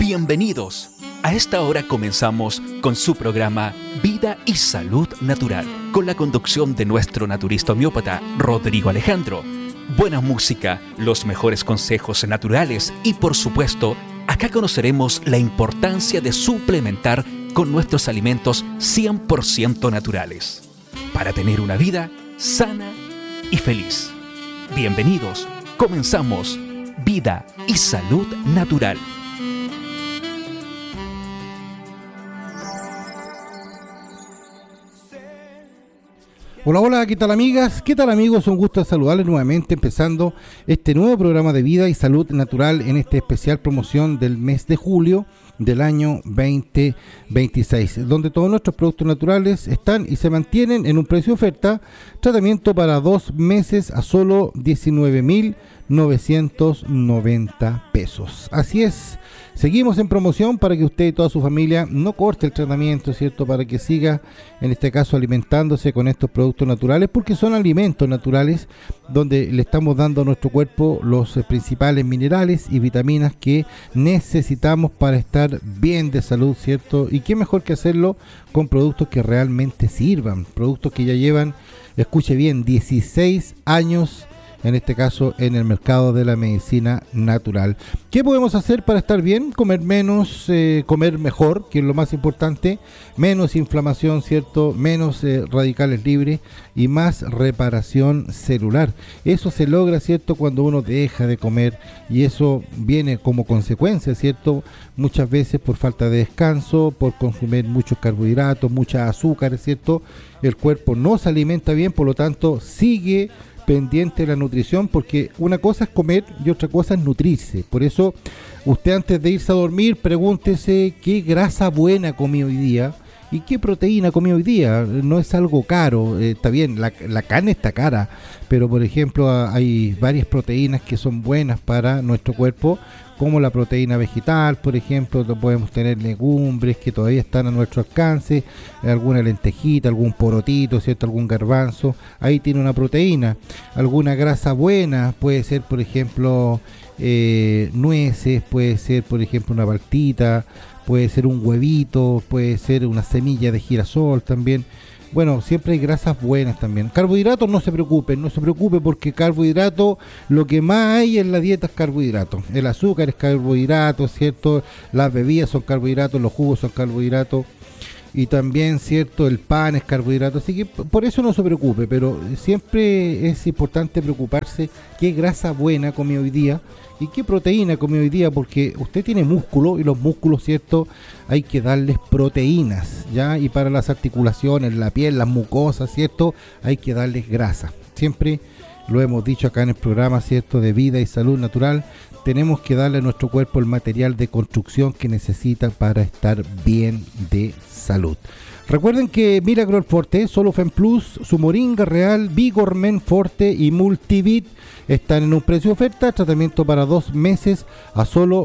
Bienvenidos. A esta hora comenzamos con su programa Vida y Salud Natural, con la conducción de nuestro naturista homeópata Rodrigo Alejandro. Buena música, los mejores consejos naturales y, por supuesto, acá conoceremos la importancia de suplementar con nuestros alimentos 100% naturales para tener una vida sana y feliz. Bienvenidos. Comenzamos Vida y Salud Natural. Hola, hola, ¿qué tal amigas? ¿Qué tal amigos? Un gusto saludarles nuevamente empezando este nuevo programa de Vida y Salud Natural en esta especial promoción del mes de julio del año 2026, donde todos nuestros productos naturales están y se mantienen en un precio de oferta, tratamiento para 2 meses a solo 19.990 pesos. Así es. Seguimos en promoción para que usted y toda su familia no corte el tratamiento, ¿cierto? Para que siga, en este caso, alimentándose con estos productos naturales, porque son alimentos naturales donde le estamos dando a nuestro cuerpo los principales minerales y vitaminas que necesitamos para estar bien de salud, ¿cierto? Y qué mejor que hacerlo con productos que realmente sirvan, productos que ya llevan, escuche bien, 16 años en este caso en el mercado de la medicina natural. ¿Qué podemos hacer para estar bien? Comer menos, comer mejor, que es lo más importante, menos inflamación, ¿cierto? Menos radicales libres y más reparación celular. Eso se logra, ¿cierto? Cuando uno deja de comer, y eso viene como consecuencia, ¿cierto? Muchas veces por falta de descanso, por consumir muchos carbohidratos, mucha azúcar, ¿cierto? El cuerpo no se alimenta bien, por lo tanto sigue pendiente de la nutrición, porque una cosa es comer y otra cosa es nutrirse. Por eso usted, antes de irse a dormir, pregúntese qué grasa buena comí hoy día y qué proteína comí hoy día. No es algo caro, está bien, la carne está cara, pero por ejemplo hay varias proteínas que son buenas para nuestro cuerpo, como la proteína vegetal, por ejemplo. Podemos tener legumbres que todavía están a nuestro alcance, alguna lentejita, algún porotito, ¿cierto? Algún garbanzo, ahí tiene una proteína. Alguna grasa buena puede ser, por ejemplo, nueces, puede ser, por ejemplo, una paltita, puede ser un huevito, puede ser una semilla de girasol también. Bueno, siempre hay grasas buenas también. Carbohidratos, no se preocupe porque carbohidrato, lo que más hay en la dieta es carbohidrato. El azúcar es carbohidrato, ¿cierto? Las bebidas son carbohidratos, los jugos son carbohidratos. Y también, ¿cierto? El pan es carbohidrato. Así que por eso no se preocupe, pero siempre es importante preocuparse qué grasa buena comí hoy día y qué proteína comí hoy día, porque usted tiene músculo y los músculos, ¿cierto? Hay que darles proteínas, ¿ya? Y para las articulaciones, la piel, las mucosas, ¿cierto? Hay que darles grasa. Siempre lo hemos dicho acá en el programa, ¿cierto? De Vida y Salud Natural. Tenemos que darle a nuestro cuerpo el material de construcción que necesita para estar bien de salud. Recuerden que Miracle Forte, Solofen Plus, su Moringa Real, Vigormen Forte y Multivit están en un precio de oferta, tratamiento para 2 meses a solo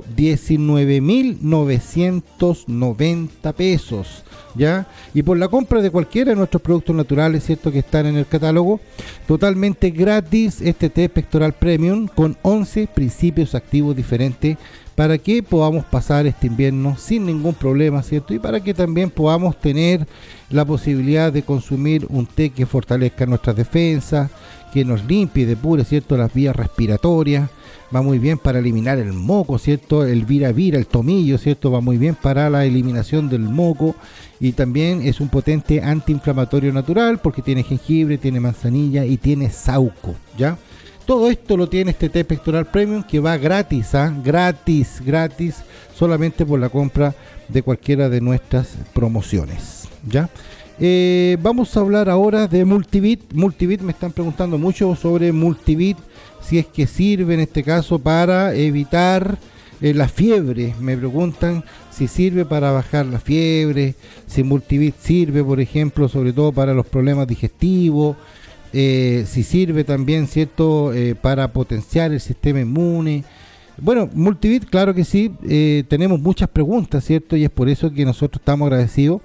19.990 pesos. ¿Ya? Y por la compra de cualquiera de nuestros productos naturales, ¿cierto? Que están en el catálogo, totalmente gratis este té pectoral premium con 11 principios activos diferentes para que podamos pasar este invierno sin ningún problema, ¿cierto? Y para que también podamos tener la posibilidad de consumir un té que fortalezca nuestras defensas, que nos limpie y depure, ¿cierto? Las vías respiratorias. Va muy bien para eliminar el moco, ¿cierto? El vira, el tomillo, ¿cierto? Va muy bien para la eliminación del moco, y también es un potente antiinflamatorio natural porque tiene jengibre, tiene manzanilla y tiene saúco, ¿ya? Todo esto lo tiene este té pectoral premium, que va gratis, gratis, solamente por la compra de cualquiera de nuestras promociones, ¿ya? Vamos a hablar ahora de Multivit. Multivit, me están preguntando mucho sobre Multivit, si es que sirve en este caso para evitar la fiebre. Me preguntan si sirve para bajar la fiebre, si Multivit sirve, por ejemplo, sobre todo para los problemas digestivos, si sirve también, ¿cierto? Para potenciar el sistema inmune. Bueno, Multivit, claro que sí. Tenemos muchas preguntas, ¿cierto? Y es por eso que nosotros estamos agradecidos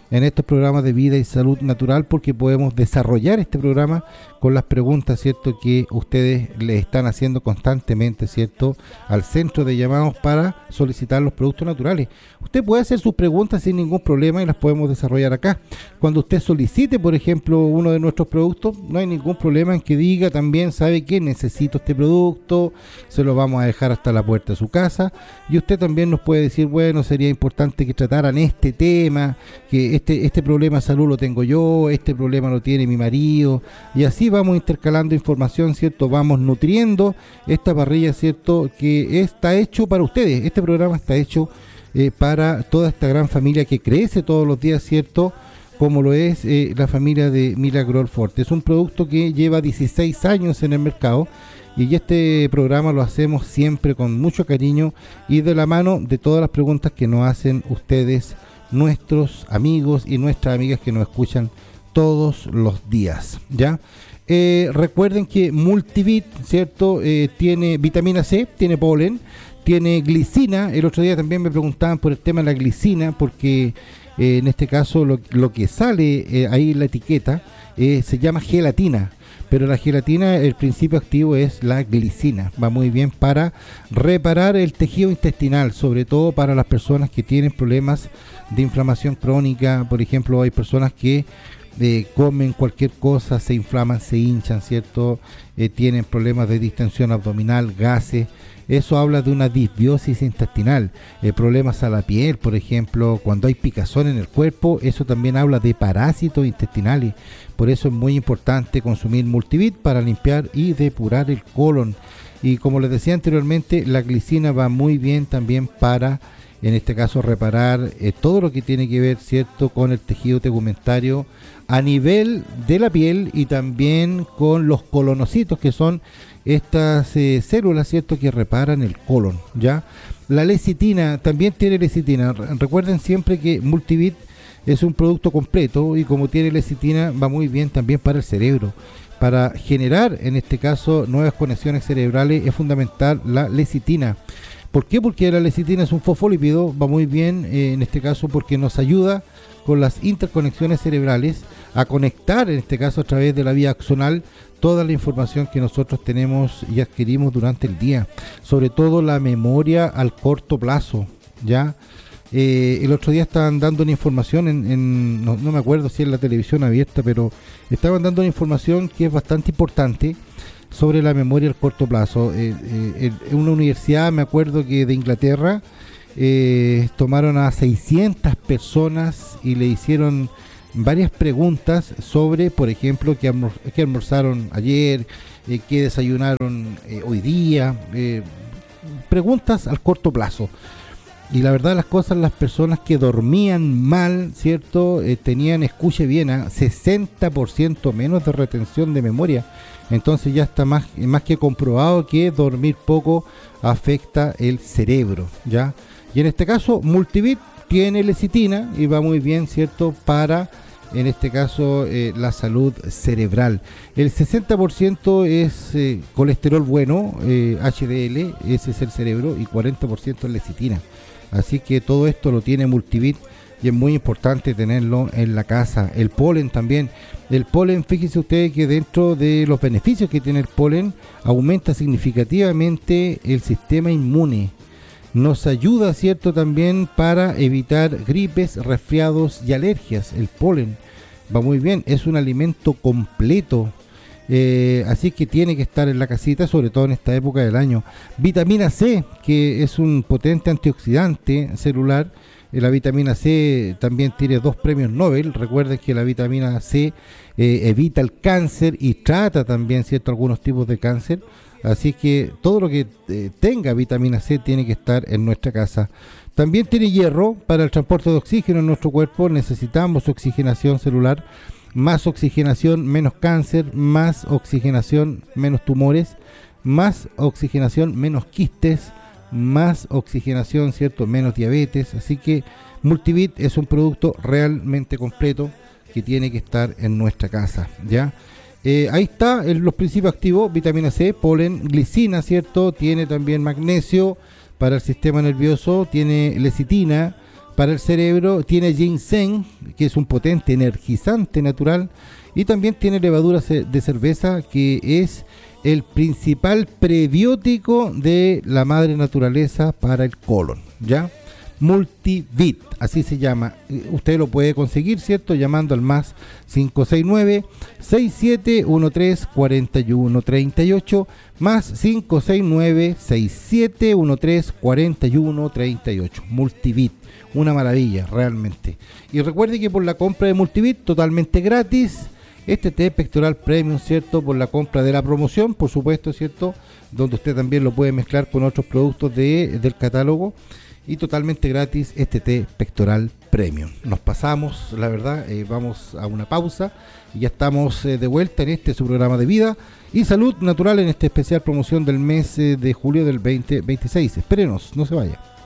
en estos programas de vida y salud natural, porque podemos desarrollar este programa con las preguntas, ¿cierto?, que ustedes le están haciendo constantemente, ¿cierto?, al centro de llamados para solicitar los productos naturales. Usted puede hacer sus preguntas sin ningún problema y las podemos desarrollar acá. Cuando usted solicite, por ejemplo, uno de nuestros productos, no hay ningún problema en que diga también, sabe que necesito este producto, se lo vamos a dejar hasta la puerta de su casa, y usted también nos puede decir, bueno, sería importante que trataran este tema, que este problema de salud lo tengo yo, este problema lo tiene mi marido, y así vamos intercalando información, ¿cierto? Vamos nutriendo esta parrilla, ¿cierto?, que está hecho para ustedes. Este programa está hecho para toda esta gran familia que crece todos los días, ¿cierto?, como lo es la familia de Milagro Forte. Es un producto que lleva 16 años en el mercado, y este programa lo hacemos siempre con mucho cariño y de la mano de todas las preguntas que nos hacen ustedes, nuestros amigos y nuestras amigas que nos escuchan todos los días, ¿ya? Recuerden que Multivit, ¿cierto?, tiene vitamina C, tiene polen, tiene glicina. El otro día también me preguntaban por el tema de la glicina, porque en este caso lo que sale ahí en la etiqueta se llama gelatina, pero la gelatina, el principio activo es la glicina. Va muy bien para reparar el tejido intestinal, sobre todo para las personas que tienen problemas de inflamación crónica. Por ejemplo, hay personas que comen cualquier cosa, se inflaman, se hinchan, ¿cierto? Tienen problemas de distensión abdominal, gases. Eso habla de una disbiosis intestinal. Problemas a la piel, por ejemplo, cuando hay picazón en el cuerpo, eso también habla de parásitos intestinales. Por eso es muy importante consumir Multivit para limpiar y depurar el colon. Y como les decía anteriormente, la glicina va muy bien también para, en este caso, reparar todo lo que tiene que ver, ¿cierto?, con el tejido tegumentario a nivel de la piel, y también con los colonocitos, que son estas células, ¿cierto?, que reparan el colon, ¿ya? La lecitina, también tiene lecitina. Recuerden siempre que Multivit es un producto completo, y como tiene lecitina, va muy bien también para el cerebro. Para generar, en este caso, nuevas conexiones cerebrales, es fundamental la lecitina. ¿Por qué? Porque la lecitina es un fosfolípido, va muy bien en este caso porque nos ayuda con las interconexiones cerebrales a conectar, en este caso a través de la vía axonal, toda la información que nosotros tenemos y adquirimos durante el día, sobre todo la memoria al corto plazo, ¿ya? El otro día estaban dando una información no me acuerdo si en la televisión abierta, pero estaban dando una información que es bastante importante sobre la memoria al corto plazo. En una universidad, me acuerdo que de Inglaterra, tomaron a 600 personas y le hicieron varias preguntas sobre, por ejemplo, qué almorzaron ayer, qué desayunaron hoy día, preguntas al corto plazo. Y la verdad de las cosas, las personas que dormían mal, ¿cierto?, tenían, escuche bien, 60% menos de retención de memoria. Entonces ya está más que comprobado que dormir poco afecta el cerebro, ¿ya? Y en este caso, Multivit tiene lecitina y va muy bien, ¿cierto?, para, en este caso, la salud cerebral. El 60% es colesterol bueno, HDL, ese es el cerebro, y 40% es lecitina. Así que todo esto lo tiene Multivit y es muy importante tenerlo en la casa. El polen también. El polen, fíjense ustedes que dentro de los beneficios que tiene el polen, aumenta significativamente el sistema inmune. Nos ayuda, ¿cierto?, también para evitar gripes, resfriados y alergias. El polen va muy bien, es un alimento completo. Así que tiene que estar en la casita, sobre todo en esta época del año. Vitamina C, que es un potente antioxidante celular. La vitamina C también tiene 2 premios Nobel. Recuerden que la vitamina C evita el cáncer y trata también, ¿cierto?, algunos tipos de cáncer. Así que todo lo que tenga vitamina C tiene que estar en nuestra casa. También tiene hierro para el transporte de oxígeno en nuestro cuerpo. Necesitamos oxigenación celular. Más oxigenación, menos cáncer. Más oxigenación, menos tumores. Más oxigenación, menos quistes. Más oxigenación, ¿cierto?, menos diabetes. Así que Multivit es un producto realmente completo que tiene que estar en nuestra casa, ¿ya? Ahí está los principios activos: vitamina C, polen, glicina, ¿cierto? Tiene también magnesio para el sistema nervioso, tiene lecitina, para el cerebro, tiene ginseng, que es un potente energizante natural, y también tiene levadura de cerveza, que es el principal prebiótico de la madre naturaleza para el colon, ¿ya? Multivit, así se llama. Usted lo puede conseguir, ¿cierto? Llamando al más 569-6713-4138, más 569-6713-4138. Multivit, una maravilla, realmente. Y recuerde que por la compra de Multivit, totalmente gratis, este té pectoral premium, ¿cierto? Por la compra de la promoción, por supuesto, ¿cierto? Donde usted también lo puede mezclar con otros productos del catálogo. Y totalmente gratis este té pectoral premium. Nos pasamos, la verdad, vamos a una pausa y ya estamos de vuelta en su programa de vida y salud natural en esta especial promoción del mes de julio del 2026. Espérenos, no se vaya.